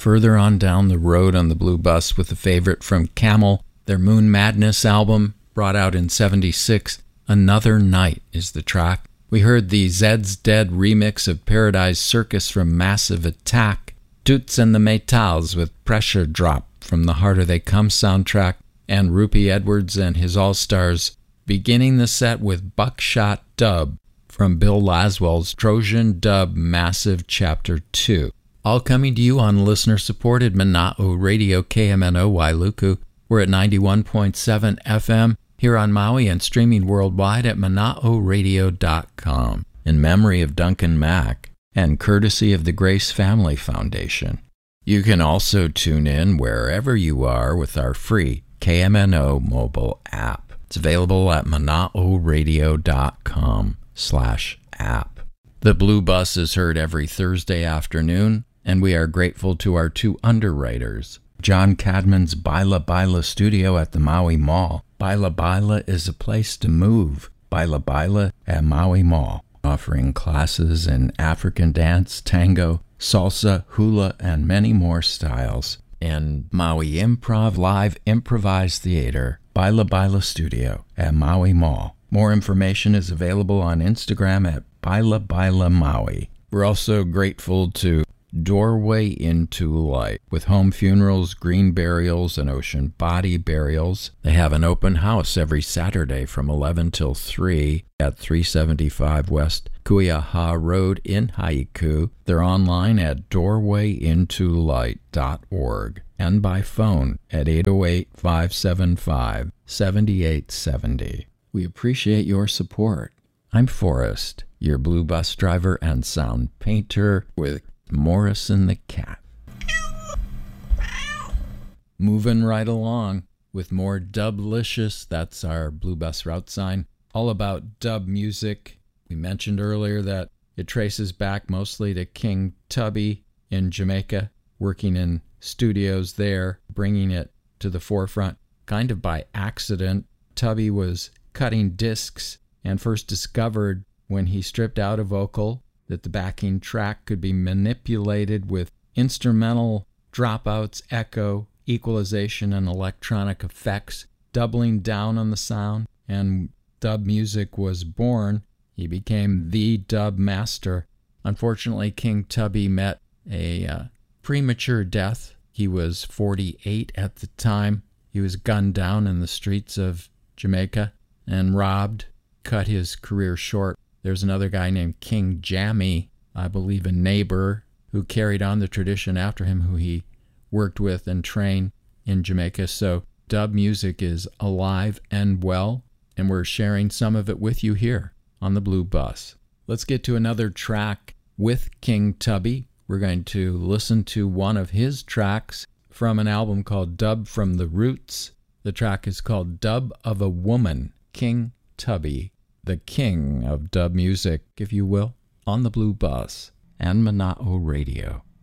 further on down the road on the Blue Bus with a favorite from Camel. Their Moon Madness album, brought out in '76. Another Night is the track. We heard the Zed's Dead remix of Paradise Circus from Massive Attack. Toots and the Maytals with Pressure Drop from the Harder They Come soundtrack. And Rupie Edwards and his All-Stars beginning the set with Buckshot Dub from Bill Laswell's Trojan Dub Massive Chapter 2. All coming to you on listener-supported Mana'o Radio KMNO Wailuku. We're at 91.7 FM here on Maui and streaming worldwide at mana'oradio.com in memory of Duncan Mack and courtesy of the Grace Family Foundation. You can also tune in wherever you are with our free KMNO mobile app. It's available at mana'oradio.com/app. The Blue Bus is heard every Thursday afternoon, and we are grateful to our two underwriters, John Cadman's Baila Baila studio at the Maui Mall. Baila Baila is a place to move. Baila Baila at Maui Mall, offering classes in African dance, tango, salsa, hula, and many more styles. And Maui Improv Live Improvised Theater, Baila Baila Studio at Maui Mall. More information is available on Instagram at Baila Baila Maui. We're also grateful to Doorway into Light with home funerals, green burials, and ocean body burials. They have an open house every Saturday from 11 till 3 at 375 West Kuiaha Road in Haiku. They're online at doorwayintolight.org and by phone at 808-575-7870. We appreciate your support. I'm Forrest, your Blue Bus driver and sound painter with Morrison the Cat. Moving right along with more Dublicious. That's our Blue Bus route sign. All about dub music. We mentioned earlier that it traces back mostly to King Tubby in Jamaica, working in studios there, bringing it to the forefront kind of by accident. Tubby was cutting discs and first discovered when he stripped out a vocal that the backing track could be manipulated with instrumental dropouts, echo, equalization, and electronic effects, doubling down on the sound, and dub music was born. He became the dub master. Unfortunately, King Tubby met a premature death. He was 48 at the time. He was gunned down in the streets of Jamaica and robbed, cut his career short. There's another guy named King Jammy, I believe a neighbor, who carried on the tradition after him, who he worked with and trained in Jamaica. So dub music is alive and well, and we're sharing some of it with you here on the Blue Bus. Let's get to another track with King Tubby. We're going to listen to one of his tracks from an album called Dub from the Roots. The track is called Dub of a Woman. King Tubby, the king of dub music, if you will, on the Blue Bus and Mana'o Radio.